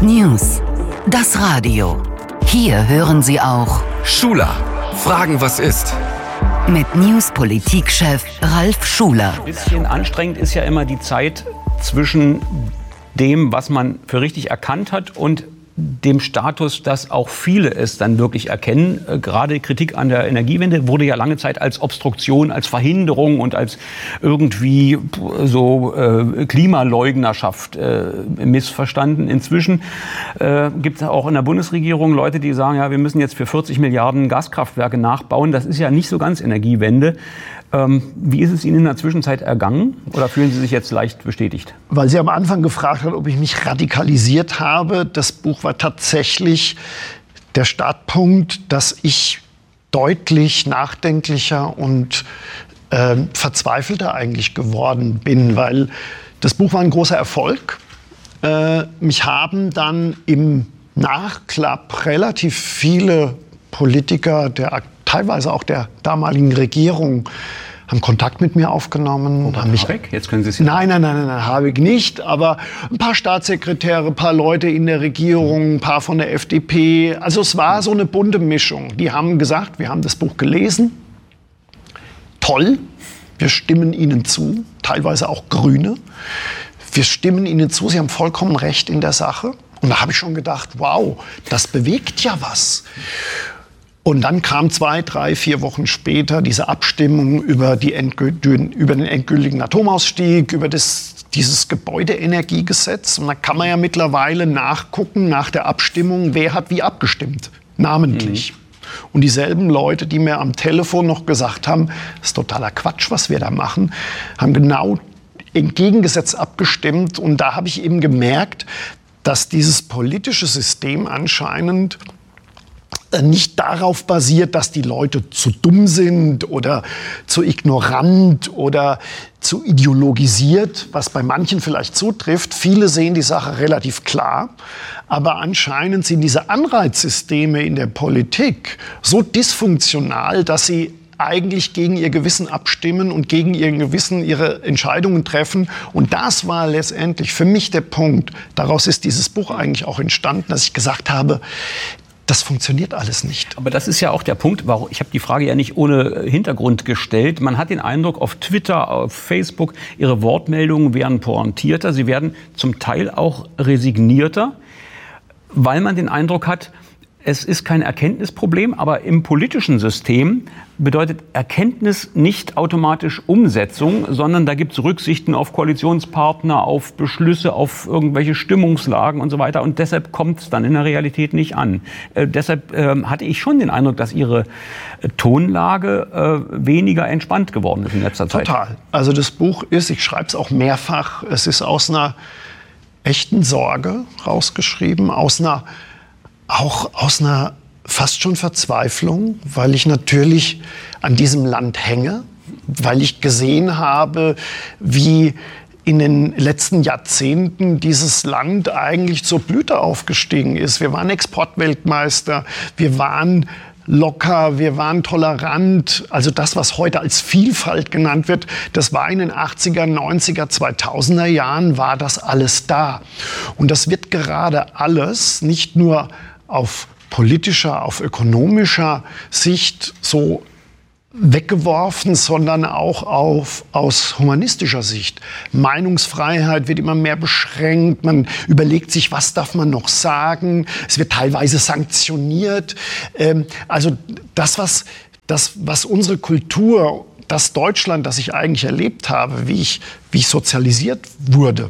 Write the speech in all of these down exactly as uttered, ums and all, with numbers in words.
News, das Radio. Hier hören Sie auch Schuler, fragen, was ist. Mit News-Politik-Chef Ralf Schuler. Ein bisschen anstrengend ist ja immer die Zeit zwischen dem, was man für richtig erkannt hat, und dem Status, dass auch viele es dann wirklich erkennen. Gerade Kritik an der Energiewende wurde ja lange Zeit als Obstruktion, als Verhinderung und als irgendwie so äh, Klimaleugnerschaft äh, missverstanden. Inzwischen äh, gibt es auch in der Bundesregierung Leute, die sagen, ja, wir müssen jetzt für vierzig Milliarden Gaskraftwerke nachbauen. Das ist ja nicht so ganz Energiewende. Ähm, wie ist es Ihnen in der Zwischenzeit ergangen? Oder fühlen Sie sich jetzt leicht bestätigt? Weil Sie am Anfang gefragt haben, ob ich mich radikalisiert habe. Das Buch war tatsächlich der Startpunkt, dass ich deutlich nachdenklicher und äh, verzweifelter eigentlich geworden bin. Weil das Buch war ein großer Erfolg. Äh, mich haben dann im Nachklapp relativ viele Politiker, der, teilweise auch der damaligen Regierung, haben Kontakt mit mir aufgenommen. Robert haben mich Habeck? Jetzt können Sie es nein, nein, nein, nein, nein, Habeck nicht. Aber ein paar Staatssekretäre, ein paar Leute in der Regierung, ein paar von der F D P. Also es war so eine bunte Mischung. Die haben gesagt, wir haben das Buch gelesen. Toll, wir stimmen Ihnen zu. Teilweise auch Grüne. Wir stimmen Ihnen zu, Sie haben vollkommen recht in der Sache. Und da habe ich schon gedacht, wow, das bewegt ja was. Und dann kam zwei, drei, vier Wochen später diese Abstimmung über, die über den endgültigen Atomausstieg, über das, dieses Gebäudeenergiegesetz. Und da kann man ja mittlerweile nachgucken nach der Abstimmung, wer hat wie abgestimmt, namentlich. Mhm. Und dieselben Leute, die mir am Telefon noch gesagt haben, das ist totaler Quatsch, was wir da machen, haben genau entgegengesetzt abgestimmt. Und da habe ich eben gemerkt, dass dieses politische System anscheinend nicht darauf basiert, dass die Leute zu dumm sind oder zu ignorant oder zu ideologisiert, was bei manchen vielleicht zutrifft. Viele sehen die Sache relativ klar, aber anscheinend sind diese Anreizsysteme in der Politik so dysfunktional, dass sie eigentlich gegen ihr Gewissen abstimmen und gegen ihr Gewissen ihre Entscheidungen treffen. Und das war letztendlich für mich der Punkt. Daraus ist dieses Buch eigentlich auch entstanden, dass ich gesagt habe, das funktioniert alles nicht. Aber das ist ja auch der Punkt, warum ich habe die Frage ja nicht ohne Hintergrund gestellt. Man hat den Eindruck, auf Twitter, auf Facebook, Ihre Wortmeldungen werden pointierter. Sie werden zum Teil auch resignierter, weil man den Eindruck hat, es ist kein Erkenntnisproblem, aber im politischen System bedeutet Erkenntnis nicht automatisch Umsetzung, sondern da gibt es Rücksichten auf Koalitionspartner, auf Beschlüsse, auf irgendwelche Stimmungslagen und so weiter. Und deshalb kommt es dann in der Realität nicht an. Äh, deshalb äh, hatte ich schon den Eindruck, dass Ihre äh, Tonlage äh, weniger entspannt geworden ist in letzter Zeit. Total. Also das Buch ist, ich schreibe es auch mehrfach, es ist aus einer echten Sorge rausgeschrieben, aus einer auch aus einer fast schon Verzweiflung, weil ich natürlich an diesem Land hänge, weil ich gesehen habe, wie in den letzten Jahrzehnten dieses Land eigentlich zur Blüte aufgestiegen ist. Wir waren Exportweltmeister, wir waren locker, wir waren tolerant. Also das, was heute als Vielfalt genannt wird, das war in den achtziger, neunziger, zweitausender Jahren, war das alles da. Und das wird gerade alles nicht nur auf politischer, auf ökonomischer Sicht so weggeworfen, sondern auch auf, aus humanistischer Sicht. Meinungsfreiheit wird immer mehr beschränkt. Man überlegt sich, was darf man noch sagen. Es wird teilweise sanktioniert. Ähm, also das was, das, was unsere Kultur, das Deutschland, das ich eigentlich erlebt habe, wie ich, wie ich sozialisiert wurde,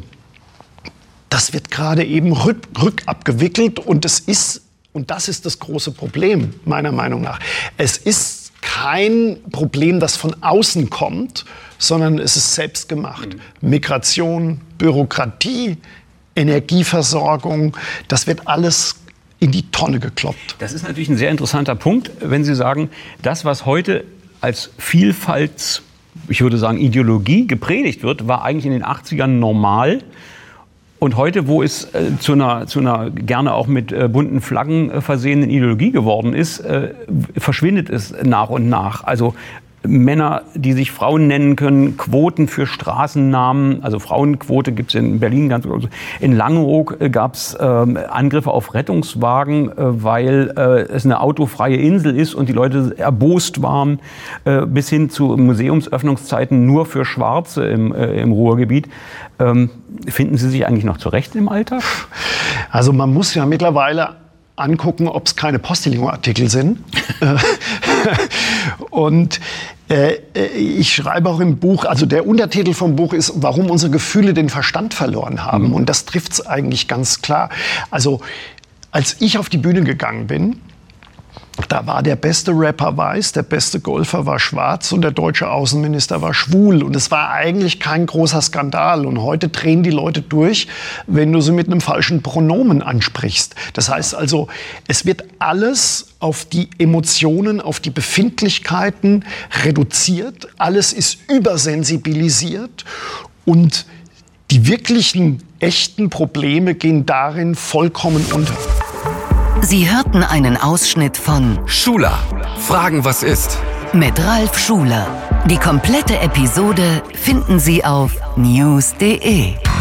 das wird gerade eben rück, rückabgewickelt. Und es ist, und das ist das große Problem, meiner Meinung nach, es ist kein Problem, das von außen kommt, sondern es ist selbst gemacht. Mhm. Migration, Bürokratie, Energieversorgung, das wird alles in die Tonne gekloppt. Das ist natürlich ein sehr interessanter Punkt, wenn Sie sagen, das, was heute als Vielfalts, ich würde sagen, Ideologie gepredigt wird, war eigentlich in den achtzigern normal. Und heute, wo es äh, zu, einer, zu einer gerne auch mit äh, bunten Flaggen äh, versehenen Ideologie geworden ist, äh, verschwindet es nach und nach. Also Männer, die sich Frauen nennen können, Quoten für Straßennamen, also Frauenquote gibt es in Berlin ganz groß. In Langeoog gab es äh, Angriffe auf Rettungswagen, äh, weil äh, es eine autofreie Insel ist und die Leute erbost waren, äh, bis hin zu Museumsöffnungszeiten nur für Schwarze im, äh, im Ruhrgebiet. Ähm, finden Sie sich eigentlich noch zurecht im Alltag? Also man muss ja mittlerweile angucken, ob es keine Postillon-Artikel sind. Und äh, ich schreibe auch im Buch, also der Untertitel vom Buch ist, warum unsere Gefühle den Verstand verloren haben. Mhm. Und das trifft es eigentlich ganz klar. Also als ich auf die Bühne gegangen bin, da war der beste Rapper weiß, der beste Golfer war schwarz und der deutsche Außenminister war schwul. Und es war eigentlich kein großer Skandal. Und heute drehen die Leute durch, wenn du sie mit einem falschen Pronomen ansprichst. Das heißt also, es wird alles auf die Emotionen, auf die Befindlichkeiten reduziert. Alles ist übersensibilisiert. Und die wirklichen, echten Probleme gehen darin vollkommen unter. Sie hörten einen Ausschnitt von Schuler, Fragen was ist? Mit Ralf Schuler. Die komplette Episode finden Sie auf news punkt de.